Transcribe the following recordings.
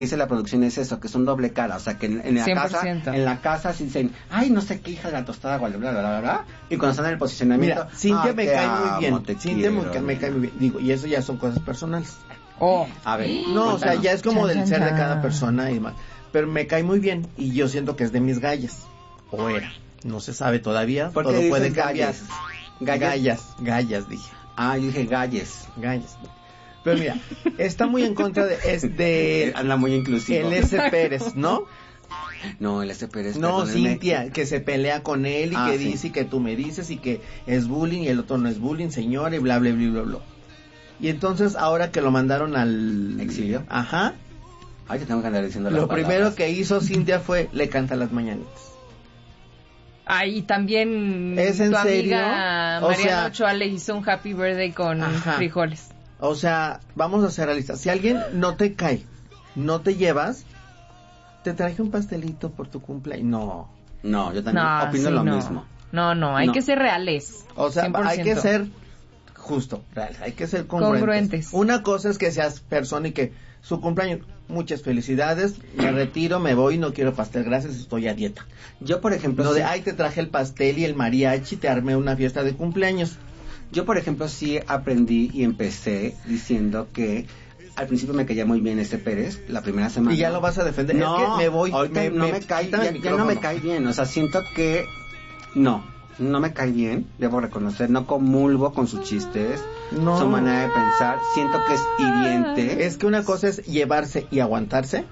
dice la producción es eso, que son doble cara, o sea, que en la casa sí dicen, ay, no sé qué hija de la tostada, bla, bla, bla, bla, bla, y cuando están en el posicionamiento, mira, Cintia me cae muy bien, Cintia me cae muy bien, digo, y eso ya son cosas personales. A ver, no, cuéntanos. O sea, ya es como del ser de cada persona y demás, pero me cae muy bien, y yo siento que es de mis gallas, o era, no se sabe todavía, todo puede cambiar. Gallas, dije. Ah, yo dije galles. Pero mira, está muy en contra de anda muy inclusivo. El S. Pérez, ¿no? No, el S. Pérez. No, Cintia, que se pelea con él y que dice y que tú me dices y que es bullying y el otro no es bullying, señor, y bla, bla, bla, bla, bla. Y entonces, ahora que lo mandaron al exilio. Ajá. Ay, te tengo que andar diciendo lo primero que hizo Cintia fue, le canta las mañanitas. Ahí también ¿Es en tu serio? Amiga Mariana Ochoa le hizo un happy birthday con frijoles. O sea, vamos a hacer la lista. Si alguien no te cae, no te llevas, te traje un pastelito por tu cumpleaños. No, yo también opino lo mismo. No, hay que ser reales. O sea, 100%. Hay que ser justo, real, hay que ser congruentes. Una cosa es que seas persona y que su cumpleaños, muchas felicidades, me retiro, me voy, no quiero pastel, gracias, estoy a dieta. Yo, por ejemplo... No de, ay, te traje el pastel y el mariachi, te armé una fiesta de cumpleaños. Yo, por ejemplo, sí aprendí y empecé diciendo que al principio me caía muy bien este Pérez, la primera semana. ¿Y ya lo vas a defender? No, es que me voy. Ya no me cae bien, o sea, siento que no me cae bien, debo reconocer, no comulgo con sus chistes, su manera de pensar, siento que es hiriente. Es que una cosa es llevarse y aguantarse,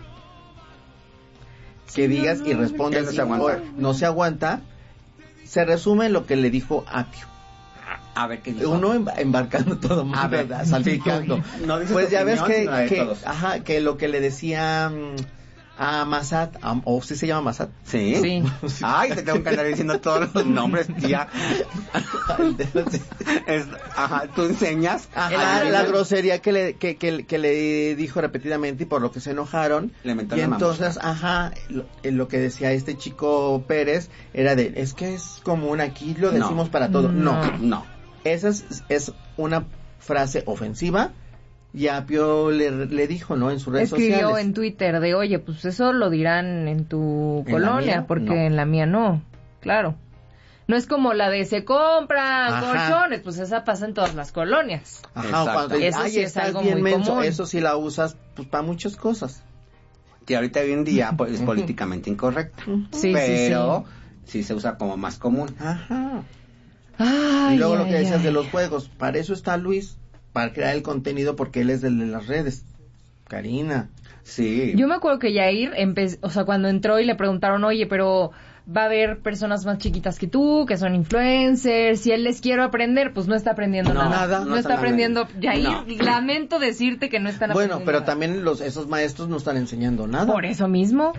que digas y respondes, no se aguanta, se resume en lo que le dijo Apio. A ver qué dijo. Uno embarcando todo mal, ¿verdad? Salpicando. Pues ya ves que lo que le decía a Massad, o sí se llama Massad. Sí. Ay, te tengo que andar diciendo todos los nombres, tía. Tú enseñas. La grosería que le dijo repetidamente y por lo que se enojaron. Y entonces, lo que decía este chico Pérez era es que es común, aquí lo decimos para todo. No. Esa es una frase ofensiva. Y Apio le dijo, ¿no? En sus redes sociales. Escribió en Twitter de, oye, pues eso lo dirán en tu colonia, porque en la mía no. Claro. No es como la de se compran colchones, pues esa pasa en todas las colonias. Cuando eso sí es algo muy común. Eso sí la usas pues para muchas cosas. Que ahorita hoy en día pues, es políticamente incorrecto. Pero sí se usa como más común. Y luego lo que decías de los juegos, para eso está Luis, para crear el contenido, porque él es el de las redes. Karina. Sí. Yo me acuerdo que Yair cuando entró y le preguntaron, oye, pero va a haber personas más chiquitas que tú, que son influencers, si él les quiero aprender, pues no está aprendiendo nada. No está aprendiendo. Yair, lamento decirte que no están aprendiendo. Bueno, pero también esos maestros no están enseñando nada. Por eso mismo.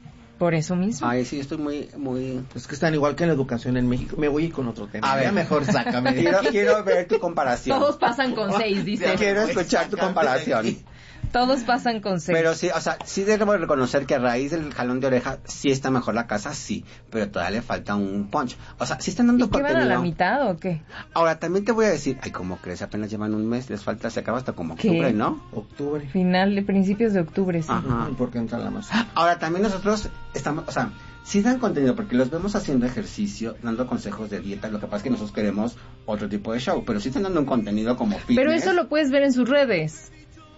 Ay, sí, estoy muy... Es que están igual que en la educación en México. Me voy a ir con otro tema. A ver, mejor sácame. Quiero ver tu comparación. Todos pasan con 6, dice. Quiero escuchar tu comparación. Todos pasan con 6. Pero sí, o sea, sí debo reconocer que a raíz del jalón de oreja sí está mejor la casa, sí, pero todavía le falta un punch. O sea, sí están dando ¿Y qué contenido. van a la mitad o qué? Ahora, también te voy a decir, ay, ¿cómo crees? Apenas llevan un mes, les falta, se acaba hasta como octubre, ¿no? Octubre. Principios de octubre, sí. Porque entra la más. Ahora, también nosotros estamos, o sea, sí dan contenido, porque los vemos haciendo ejercicio, dando consejos de dieta, lo que pasa es que nosotros queremos otro tipo de show, pero sí están dando un contenido como fitness. Pero eso lo puedes ver en sus redes.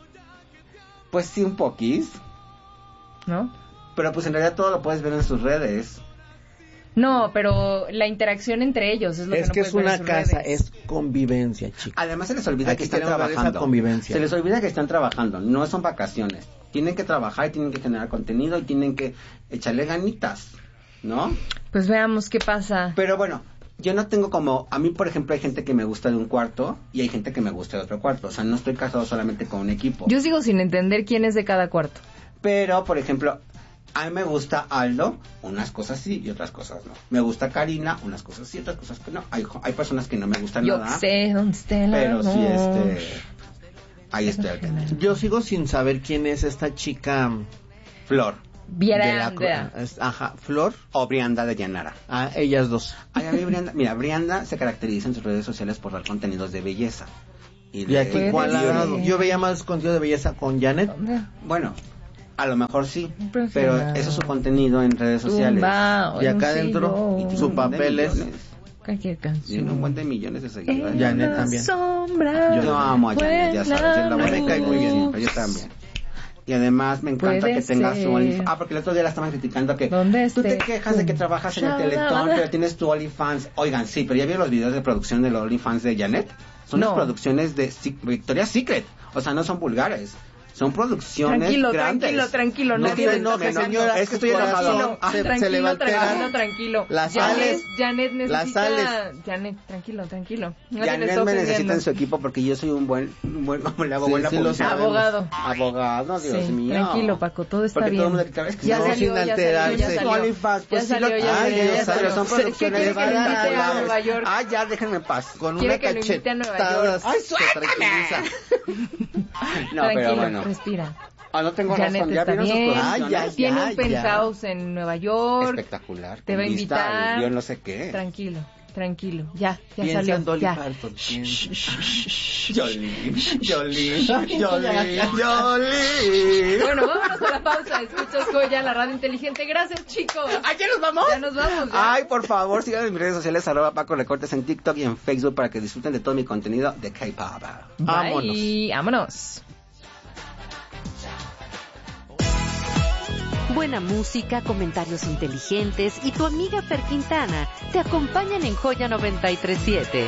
Pues sí, un poquís. ¿No? Pero pues en realidad todo lo puedes ver en sus redes. No, pero la interacción entre ellos es lo que no puedes ver en sus redes. Es que es una casa, es convivencia, chicos. Además se les olvida que están trabajando. Se les olvida que están trabajando, no son vacaciones. Tienen que trabajar y tienen que generar contenido y tienen que echarle ganitas, ¿no? Pues veamos qué pasa. Pero bueno, yo no tengo como... A mí, por ejemplo, hay gente que me gusta de un cuarto y hay gente que me gusta de otro cuarto. O sea, no estoy casado solamente con un equipo. Yo sigo sin entender quién es de cada cuarto. Pero, por ejemplo, a mí me gusta Aldo, unas cosas sí y otras cosas no. Me gusta Karina, unas cosas sí y otras cosas que no. Hay personas que no me gustan nada. Yo sé dónde está el amor. Pero sí, ahí estoy al pendiente. Yo sigo sin saber quién es esta chica... Flor. Brianda. Flor o Brianda de Llanara. Ellas dos. Ay, a mí Brianda se caracteriza en sus redes sociales por dar contenidos de belleza. ¿Y aquí cuál lado? Yo veía más contenido de belleza con Janet. Bueno, A lo mejor sí, pero eso es su contenido en redes sociales. Y acá adentro, su papel es... Cualquier canción. Tiene un buen de millones de seguidores. Janet también. Yo amo a Janet, ya sabes. Me cae muy bien, yo también. Y además me encanta que tengas tu OnlyFans. Porque el otro día la estaban criticando que tú te quejas de que trabajas en el Teletón, pero tienes tu OnlyFans. Oigan, sí, pero ya vieron los videos de producción de los OnlyFans de Janet. Son las producciones de Victoria's Secret. O sea, no son vulgares. Son producciones grandes. Tranquilo, no se enoje, señora. Es que estoy enojado. Se le va a alterar. Tranquilo. Las sales. Janet necesita... Janet, tranquilo. No Janet me necesita en su equipo porque yo soy un buen ¿cómo le hago? Buena publicidad. Abogado, Dios mío. Tranquilo, Paco, todo está porque bien. Todo el mundo es que ya salió, sin alterarse. Ya salió. Pero son producciones de Nueva York. Ya, déjenme en paz. Con una cachetada. ¡Ay, suéltame! No, pero bueno. Respira. No tengo Janet razón. Ya está vieron bien. Tiene un penthouse en Nueva York. Espectacular. Te va a invitar. Yo no sé qué. Tranquilo. Ya piensa salió. En Dolly ya. Parton. Jolín. Bueno, vámonos a la pausa. Escuchas Joya, la radio inteligente. Gracias, chicos. ¿Ya nos vamos? Ya nos vamos. Ya. Ay, por favor, síganme en mis redes sociales, @Paco Recortes en TikTok y en Facebook para que disfruten de todo mi contenido de K-Pop. Vámonos. Buena música, comentarios inteligentes y tu amiga Fer Quintana te acompañan en Joya 93.7.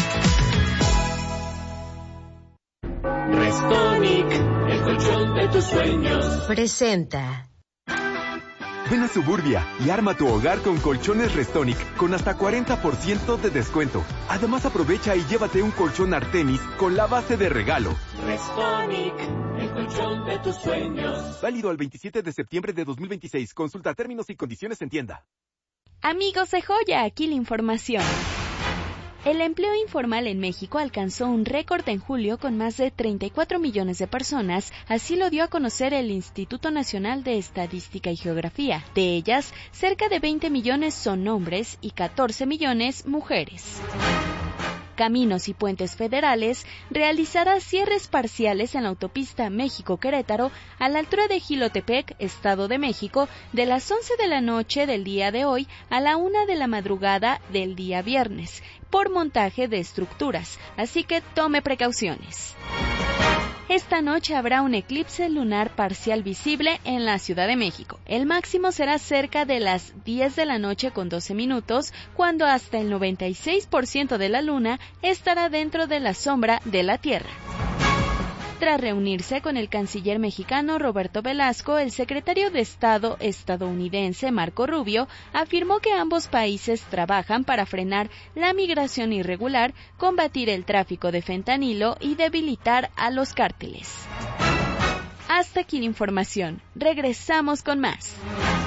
Restonic, el colchón de tus sueños. Presenta. Ven a Suburbia y arma tu hogar con colchones Restonic con hasta 40% de descuento. Además aprovecha y llévate un colchón Artemis con la base de regalo. Restonic, el colchón de tus sueños. Válido al 27 de septiembre de 2026. Consulta términos y condiciones en tienda. Amigos de Joya, aquí la información. El empleo informal en México alcanzó un récord en julio con más de 34 millones de personas, así lo dio a conocer el Instituto Nacional de Estadística y Geografía. De ellas, cerca de 20 millones son hombres y 14 millones mujeres. Caminos y Puentes Federales realizará cierres parciales en la autopista México-Querétaro a la altura de Jilotepec, Estado de México, de las 11 de la noche del día de hoy a la 1 de la madrugada del día viernes, por montaje de estructuras, así que tome precauciones. Esta noche habrá un eclipse lunar parcial visible en la Ciudad de México. El máximo será cerca de las 10 de la noche con 12 minutos, cuando hasta el 96% de la luna estará dentro de la sombra de la Tierra. Tras reunirse con el canciller mexicano Roberto Velasco, el secretario de Estado estadounidense Marco Rubio afirmó que ambos países trabajan para frenar la migración irregular, combatir el tráfico de fentanilo y debilitar a los cárteles. Hasta aquí la información. Regresamos con más.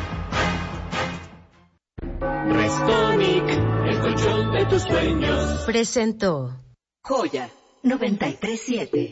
Restonic, el colchón de tus sueños. Presentó Joya 93.7.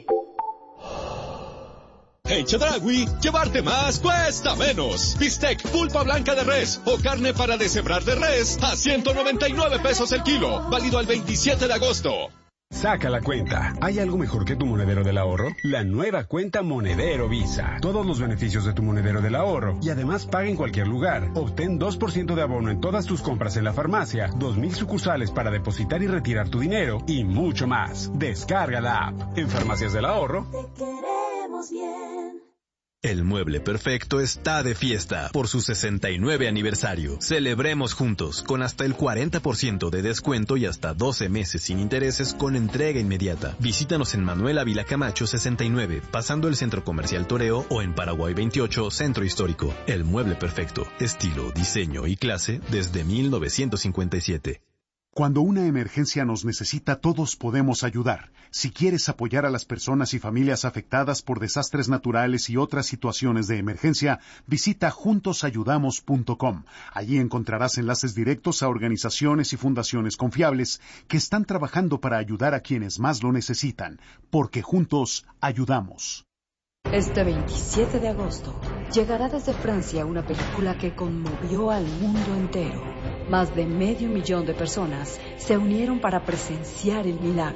En Chedraui, llevarte más cuesta menos. Bistec pulpa blanca de res o carne para deshebrar de res a 199 pesos el kilo. Válido al 27 de agosto. Saca la cuenta. ¿Hay algo mejor que tu monedero del ahorro? La nueva cuenta Monedero Visa. Todos los beneficios de tu monedero del ahorro y además paga en cualquier lugar. Obtén 2% de abono en todas tus compras en la farmacia, 2,000 sucursales para depositar y retirar tu dinero y mucho más. Descarga la app. En Farmacias del Ahorro. Te queremos bien. El Mueble Perfecto está de fiesta por su 69 aniversario. Celebremos juntos con hasta el 40% de descuento y hasta 12 meses sin intereses con entrega inmediata. Visítanos en Manuel Ávila Camacho 69, pasando el Centro Comercial Toreo, o en Paraguay 28, Centro Histórico. El Mueble Perfecto, estilo, diseño y clase desde 1957. Cuando una emergencia nos necesita, todos podemos ayudar. Si quieres apoyar a las personas y familias afectadas por desastres naturales y otras situaciones de emergencia, visita juntosayudamos.com. Allí encontrarás enlaces directos a organizaciones y fundaciones confiables que están trabajando para ayudar a quienes más lo necesitan, porque juntos ayudamos. Este 27 de agosto llegará desde Francia una película que conmovió al mundo entero. Más de 500,000 de personas se unieron para presenciar el milagro.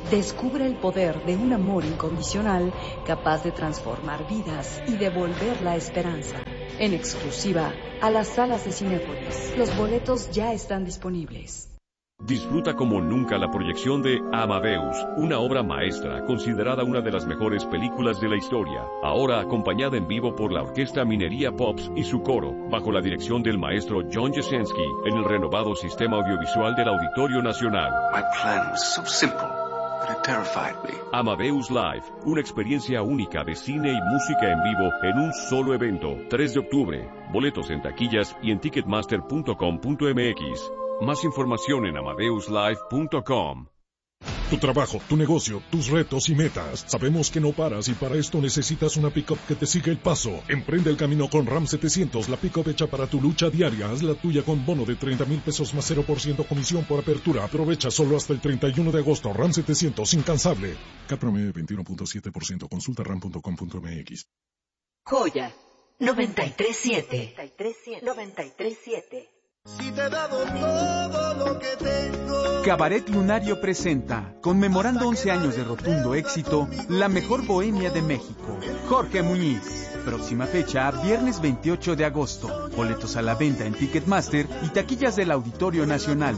Descubre el poder de un amor incondicional capaz de transformar vidas y devolver la esperanza. En exclusiva a las salas de Cinépolis. Los boletos ya están disponibles. Disfruta como nunca la proyección de Amadeus, una obra maestra considerada una de las mejores películas de la historia, ahora acompañada en vivo por la Orquesta Minería Pops y su coro, bajo la dirección del maestro John Jasenski, en el renovado sistema audiovisual del Auditorio Nacional. My plan was so simple, but it terrified me. Amadeus Live, una experiencia única de cine y música en vivo en un solo evento, 3 de octubre. Boletos en taquillas y en ticketmaster.com.mx. Más información en amadeuslive.com. Tu trabajo, tu negocio, tus retos y metas. Sabemos que no paras y para esto necesitas una pick-up que te siga el paso. Emprende el camino con Ram 700, la pick-up hecha para tu lucha diaria. Haz la tuya con bono de 30,000 pesos más 0% comisión por apertura. Aprovecha solo hasta el 31 de agosto. Ram 700, incansable. CAT promedio 21.7%. Consulta ram.com.mx. Joya 93.7. 93.7. Si te he dado todo lo que tengo. Cabaret Lunario presenta, conmemorando 11 años de rotundo éxito, la mejor bohemia de México. Jorge Muñiz. Próxima fecha, viernes 28 de agosto. Boletos a la venta en Ticketmaster y taquillas del Auditorio Nacional.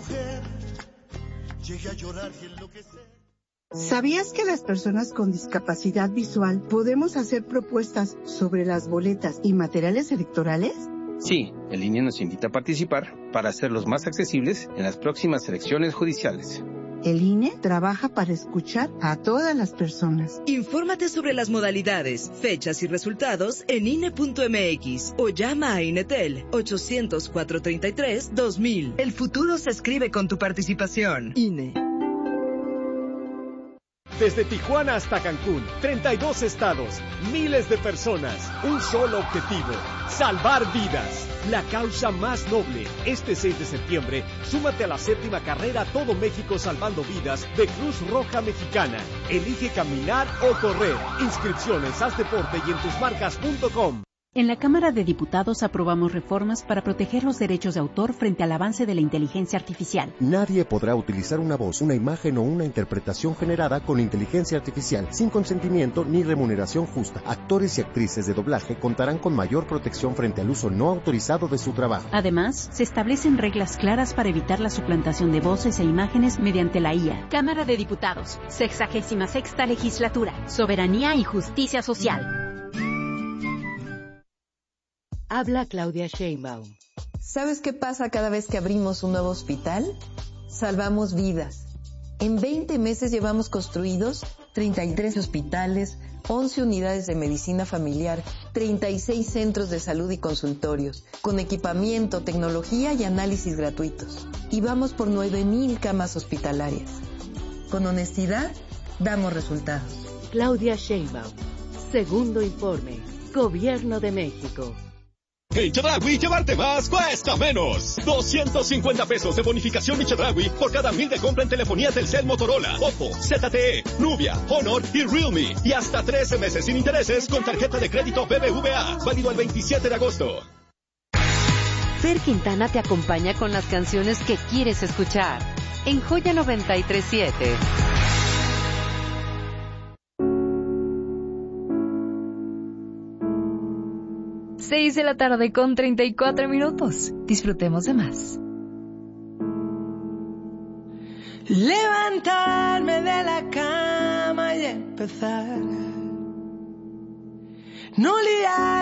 ¿Sabías que las personas con discapacidad visual podemos hacer propuestas sobre las boletas y materiales electorales? Sí, el INE nos invita a participar para hacerlos más accesibles en las próximas elecciones judiciales. El INE trabaja para escuchar a todas las personas. Infórmate sobre las modalidades, fechas y resultados en INE.mx o llama a INETEL 800-433-2000. El futuro se escribe con tu participación. INE. Desde Tijuana hasta Cancún, 32 estados, miles de personas, un solo objetivo, salvar vidas. La causa más noble. Este 6 de septiembre, súmate a la 7ª carrera Todo México Salvando Vidas de Cruz Roja Mexicana. Elige caminar o correr. Inscripciones, haz deporte y en tusmarcas.com. En la Cámara de Diputados aprobamos reformas para proteger los derechos de autor frente al avance de la inteligencia artificial. Nadie podrá utilizar una voz, una imagen o una interpretación generada con inteligencia artificial sin consentimiento ni remuneración justa. Actores y actrices de doblaje contarán con mayor protección frente al uso no autorizado de su trabajo. Además, se establecen reglas claras para evitar la suplantación de voces e imágenes mediante la IA. Cámara de Diputados, 66ª Legislatura, Soberanía y Justicia Social. Habla Claudia Sheinbaum. ¿Sabes qué pasa cada vez que abrimos un nuevo hospital? Salvamos vidas. En 20 meses llevamos construidos 33 hospitales, 11 unidades de medicina familiar, 36 centros de salud y consultorios, con equipamiento, tecnología y análisis gratuitos. Y vamos por 9,000 camas hospitalarias. Con honestidad, damos resultados. Claudia Sheinbaum. Segundo informe. Gobierno de México. En Chedraui, llevarte más cuesta menos. 250 pesos de bonificación en Chedraui por cada 1,000 de compra en telefonía Telcel, Motorola, Oppo, ZTE, Nubia, Honor y Realme. Y hasta 13 meses sin intereses con tarjeta de crédito BBVA. Válido el 27 de agosto. Fer Quintana te acompaña con las canciones que quieres escuchar. En Joya 93.7. 6 de la tarde con 34 minutos. Disfrutemos de más. Levantarme de la cama y empezar. No liar.